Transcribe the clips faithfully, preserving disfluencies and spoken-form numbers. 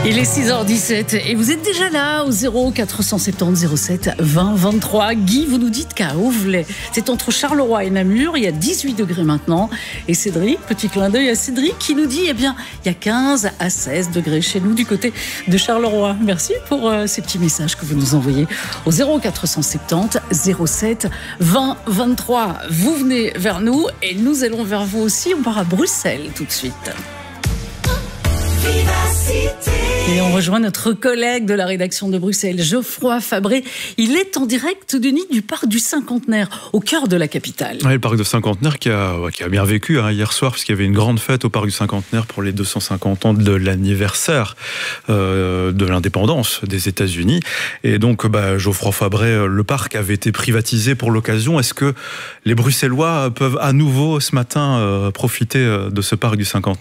Il est six heures dix-sept et vous êtes déjà là au zéro quatre cent soixante-dix zéro sept vingt vingt-trois. Guy, vous nous dites qu'à Auvelais, c'est entre Charleroi et Namur, il y a dix-huit degrés maintenant. Et Cédric, petit clin d'œil à Cédric qui nous dit, eh bien, il y a quinze à seize degrés chez nous du côté de Charleroi. Merci pour euh, ces petits messages que vous nous envoyez au zéro quatre cent soixante-dix zéro sept vingt vingt-trois. Vous venez vers nous et nous allons vers vous aussi. On part à Bruxelles tout de suite. Et on rejoint notre collègue de la rédaction de Bruxelles, Geoffroy Fabré. Il est en direct du nid du parc du Cinquantenaire, au cœur de la capitale. Ouais, le parc du Cinquantenaire qui a, qui a bien vécu hein, hier soir, puisqu'il y avait une grande fête au parc du Cinquantenaire pour les deux cent cinquante ans de l'anniversaire euh, de l'indépendance des États-Unis. Et donc, bah, Geoffroy Fabré, le parc avait été privatisé pour l'occasion. Est-ce que les Bruxellois peuvent à nouveau ce matin euh, profiter de ce parc du Cinquantenaire ?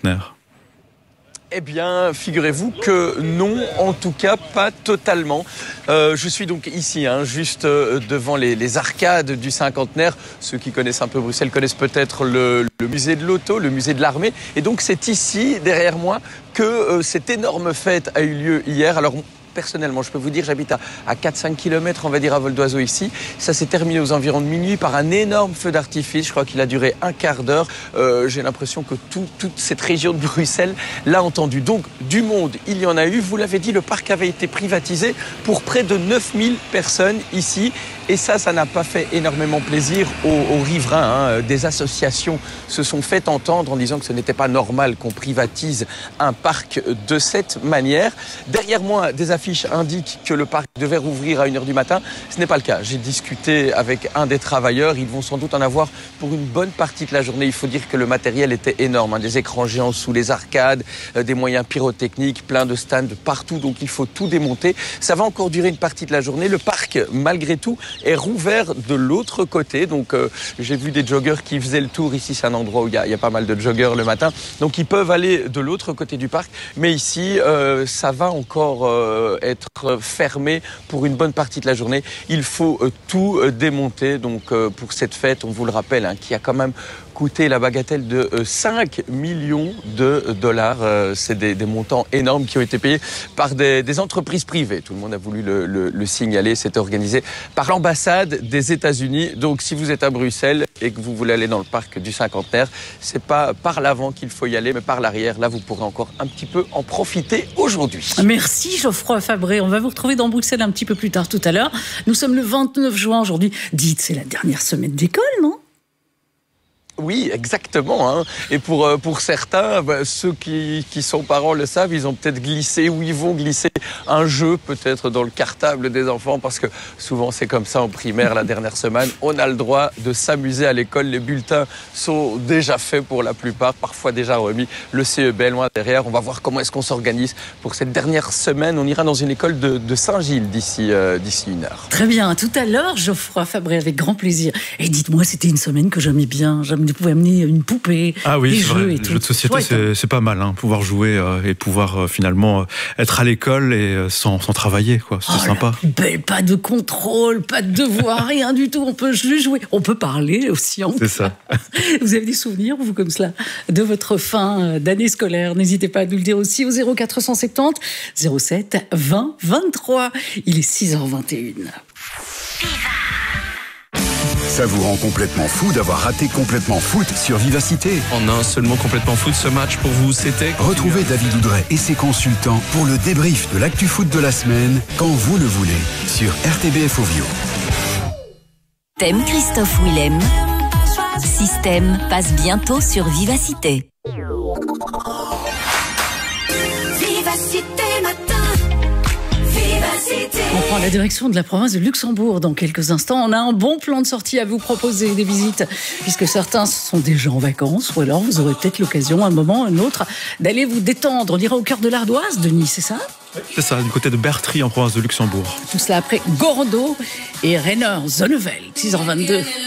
Eh bien, figurez-vous que non, en tout cas, pas totalement. Euh, je suis donc ici, hein, juste euh, devant les, les arcades du Cinquantenaire. Ceux qui connaissent un peu Bruxelles connaissent peut-être le, le musée de l'auto, le musée de l'armée. Et donc, c'est ici, derrière moi, que euh, cette énorme fête a eu lieu hier. Alors, personnellement, je peux vous dire, j'habite à, à quatre à cinq kilomètres, on va dire, à vol d'oiseau ici. Ça s'est terminé aux environs de minuit par un énorme feu d'artifice. Je crois qu'il a duré un quart d'heure. Euh, j'ai l'impression que tout, toute cette région de Bruxelles l'a entendu. Donc, du monde, il y en a eu. Vous l'avez dit, le parc avait été privatisé pour près de neuf mille personnes ici. Et ça, ça n'a pas fait énormément plaisir aux, aux riverains. Hein. Des associations se sont fait entendre en disant que ce n'était pas normal qu'on privatise un parc de cette manière. Derrière moi, des affiches indiquent que le parc devait rouvrir à une heure du matin. Ce n'est pas le cas. J'ai discuté avec un des travailleurs. Ils vont sans doute en avoir pour une bonne partie de la journée. Il faut dire que le matériel était énorme. Hein. Des écrans géants sous les arcades, euh, des moyens pyrotechniques, plein de stands partout. Donc il faut tout démonter. Ça va encore durer une partie de la journée. Le parc, malgré tout, est rouvert de l'autre côté. Donc euh, j'ai vu des joggers qui faisaient le tour. Ici, c'est un endroit où il y a, il y a pas mal de joggers le matin. Donc ils peuvent aller de l'autre côté du parc. Mais ici, euh, ça va encore euh, être fermé pour une bonne partie de la journée. Il faut euh, tout euh, démonter. Donc euh, pour cette fête, on vous le rappelle, hein, qui a quand même coûté la bagatelle de euh, cinq millions de dollars. Euh, c'est des, des montants énormes qui ont été payés par des, des entreprises privées. Tout le monde a voulu le, le, le signaler. C'était organisé par l'ambassade des États-Unis. Donc si vous êtes à Bruxelles et que vous voulez aller dans le parc du Cinquantenaire, c'est pas par l'avant qu'il faut y aller, mais par l'arrière. Là, vous pourrez encore un petit peu en profiter aujourd'hui. Merci Geoffroy Fabré. On va vous retrouver dans Bruxelles un petit peu plus tard tout à l'heure. Nous sommes le vingt-neuf juin aujourd'hui. Dites, c'est la dernière semaine d'école, non ? Oui, exactement. Hein. Et pour, euh, pour certains, bah, ceux qui, qui sont parents le savent, ils ont peut-être glissé ou ils vont glisser un jeu peut-être dans le cartable des enfants parce que souvent c'est comme ça en primaire la dernière semaine. On a le droit de s'amuser à l'école. Les bulletins sont déjà faits pour la plupart, parfois déjà remis. Le C E B est loin derrière. On va voir comment est-ce qu'on s'organise pour cette dernière semaine. On ira dans une école de, de Saint-Gilles d'ici, euh, d'ici une heure. Très bien. Tout à l'heure, Geoffroy Fabré, avec grand plaisir. Et dites-moi, c'était une semaine que j'aimais bien. J'aime Vous pouvez amener une poupée, ah oui, des jeux vrai. et Les tout. Jeux de société, c'est, c'est pas mal, hein, pouvoir jouer euh, et pouvoir euh, finalement euh, être à l'école et euh, sans, sans travailler, quoi. C'est oh, sympa. Ben, pas de contrôle, pas de devoir, rien du tout. On peut juste jouer, on peut parler aussi. En c'est ça. Vous avez des souvenirs, vous, comme cela, de votre fin d'année scolaire? N'hésitez pas à nous le dire aussi au zéro quatre cent soixante-dix zéro sept vingt vingt-trois. Il est six heures vingt et une. Ça vous rend complètement fou d'avoir raté Complètement Foot sur Vivacité. En un seul mot, Complètement Foot, ce match pour vous, c'était... Retrouvez David Oudret et ses consultants pour le débrief de l'actu foot de la semaine, quand vous le voulez, sur R T B F Ovio. Thème Christophe Willem. Système passe bientôt sur Vivacité. Vivacité matin. Vivacité. On prend la direction de la province de Luxembourg dans quelques instants. On a un bon plan de sortie à vous proposer, des visites, puisque certains sont déjà en vacances, ou alors vous aurez peut-être l'occasion, un moment, un autre, d'aller vous détendre. On ira au cœur de l'Ardoise, Denis, c'est ça ? C'est ça, du côté de Bertry en province de Luxembourg. Tout cela après Gordo et Rainer Zonneveld, six heures vingt-deux.